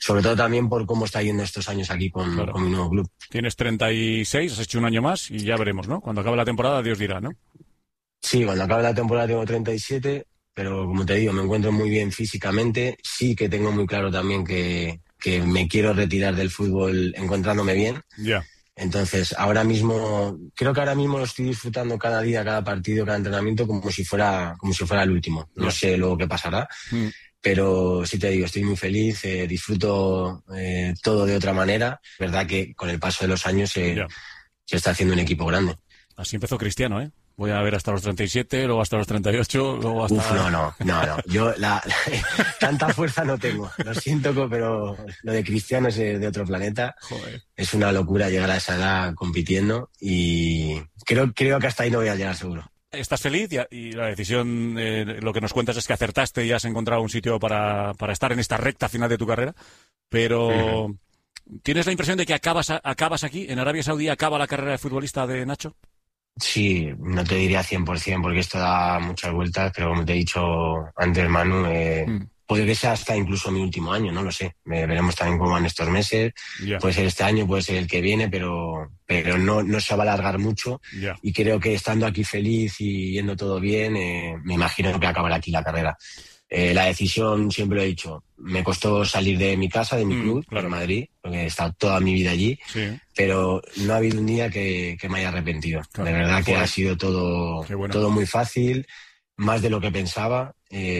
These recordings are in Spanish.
sobre todo también por cómo está yendo estos años aquí con mi nuevo club. Tienes 36, has hecho un año más y ya veremos, ¿no? Cuando acabe la temporada, Dios dirá, ¿no? Sí, cuando acabe la temporada tengo 37, pero como te digo, me encuentro muy bien físicamente. Sí que tengo muy claro también que me quiero retirar del fútbol encontrándome bien. Ya. Entonces, creo que ahora mismo lo estoy disfrutando cada día, cada partido, cada entrenamiento como si fuera el último. No sé luego qué pasará, pero sí te digo, estoy muy feliz, disfruto todo de otra manera. Verdad que con el paso de los años se está haciendo un equipo grande. Así empezó Cristiano, ¿eh? Voy a ver hasta los 37, luego hasta los 38, luego hasta... Uf, no. Yo tanta fuerza no tengo. Lo siento, pero lo de Cristiano es de otro planeta. Joder. Es una locura llegar a esa edad compitiendo y creo que hasta ahí no voy a llegar seguro. ¿Estás feliz? Y la decisión, lo que nos cuentas es que acertaste y has encontrado un sitio para estar en esta recta final de tu carrera, pero ¿tienes la impresión de que acabas aquí? ¿En Arabia Saudí acaba la carrera de futbolista de Nacho? Sí, no te diría 100% porque esto da muchas vueltas, pero como te he dicho antes, Manu, puede que sea hasta incluso mi último año, no lo sé. Veremos también cómo van estos meses. Puede ser este año, puede ser el que viene, pero no se va a alargar mucho. Y creo que estando aquí feliz y yendo todo bien, me imagino que acabará aquí la carrera. La decisión, siempre lo he dicho, me costó salir de mi casa, de mi club, de Madrid, porque he estado toda mi vida allí, pero no ha habido un día que me haya arrepentido. De verdad que ha sido todo muy fácil, más de lo que pensaba.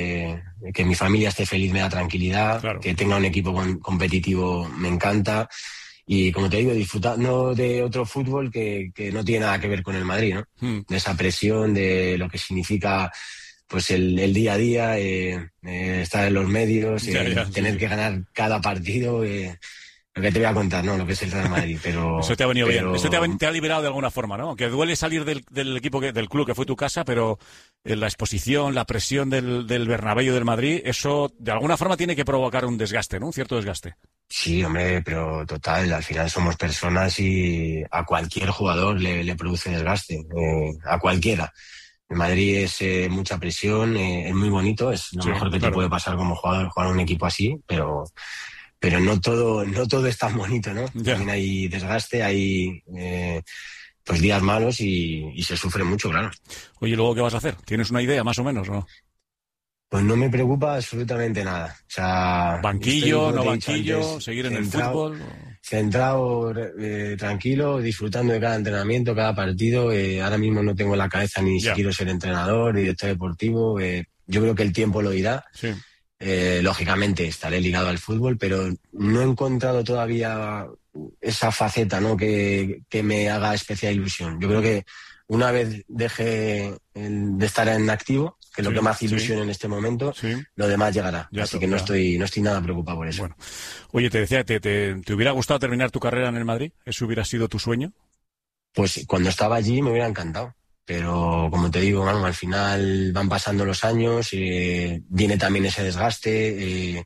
Que mi familia esté feliz me da tranquilidad, que tenga un equipo competitivo me encanta. Y como te digo, disfrutando de otro fútbol que no tiene nada que ver con el Madrid, ¿no? De esa presión, de lo que significa pues el día a día, estar en los medios, tener que ganar cada partido, lo que te voy a contar, ¿no? Lo que es el Real Madrid, pero... Eso te ha venido bien, eso te ha liberado de alguna forma, ¿no? Que duele salir del equipo, del club que fue tu casa, pero la exposición, la presión del Bernabéu del Madrid, eso de alguna forma tiene que provocar un desgaste, ¿no? Un cierto desgaste. Sí, hombre, pero total, al final somos personas y a cualquier jugador le produce desgaste, a cualquiera. En Madrid es mucha presión, es muy bonito, es lo mejor que te puede pasar como jugador, jugar en un equipo así, pero no todo es tan bonito, ¿no? También hay desgaste, hay pues días malos y se sufre mucho, claro. Oye, ¿luego qué vas a hacer? ¿Tienes una idea más o menos, no? Pues no me preocupa absolutamente nada. O sea, ¿banquillo, no banquillo, antes, seguir en el fútbol? Centrado, tranquilo, disfrutando de cada entrenamiento, cada partido. Ahora mismo no tengo en la cabeza ni si quiero ser entrenador, director deportivo. Yo creo que el tiempo lo dirá. Sí. Lógicamente estaré ligado al fútbol, pero no he encontrado todavía esa faceta, ¿no? que me haga especial ilusión. Yo creo que una vez deje de estar en activo, que es lo que me hace ilusión en este momento, lo demás llegará. Así que no estoy nada preocupado por eso. Bueno. Oye, te decía, ¿te hubiera gustado terminar tu carrera en el Madrid? ¿Eso hubiera sido tu sueño? Pues cuando estaba allí me hubiera encantado. Pero como te digo, Manu, al final van pasando los años, viene también ese desgaste.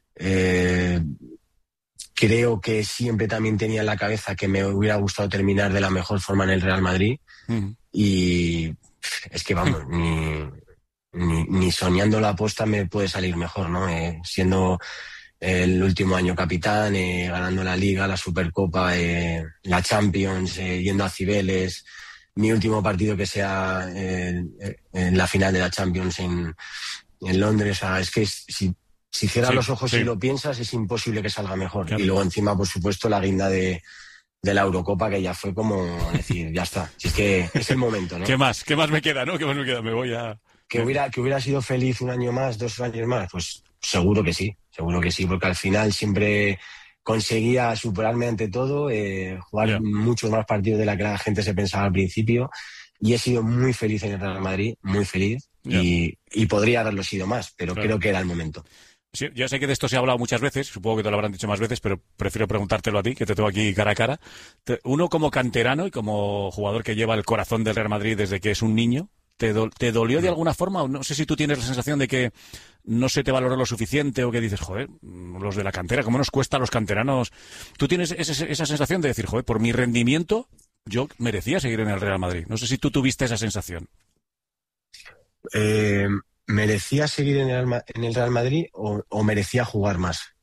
Creo que siempre también tenía en la cabeza que me hubiera gustado terminar de la mejor forma en el Real Madrid. Y es que vamos, ni soñando la aposta me puede salir mejor, ¿no? Siendo el último año capitán, ganando la Liga, la Supercopa, la Champions, yendo a Cibeles, mi último partido que sea en la final de la Champions en Londres. O sea, es que si cierras los ojos y lo piensas, es imposible que salga mejor. Claro. Y luego encima, por supuesto, la guinda de la Eurocopa, que ya fue como decir, ya está. Si es que es el momento, ¿no? ¿Qué más me queda, no? ¿Qué más me queda? Me voy a... Que hubiera sido feliz un año más, 2 años más, pues seguro que sí, porque al final siempre conseguía superarme ante todo, jugar muchos más partidos de la que la gente se pensaba al principio, y he sido muy feliz en el Real Madrid, muy feliz, y podría haberlo sido más, pero creo que era el momento. Sí, yo sé que de esto se ha hablado muchas veces, supongo que te lo habrán dicho más veces, pero prefiero preguntártelo a ti, que te tengo aquí cara a cara. Uno como canterano y como jugador que lleva el corazón del Real Madrid desde que es un niño, ¿te dolió de alguna forma? No sé si tú tienes la sensación de que no se te valoró lo suficiente o que dices, joder, los de la cantera, ¿cómo nos cuesta a los canteranos? ¿Tú tienes esa sensación de decir, joder, por mi rendimiento yo merecía seguir en el Real Madrid? No sé si tú tuviste esa sensación. ¿Merecía seguir en el Real Madrid o merecía jugar más?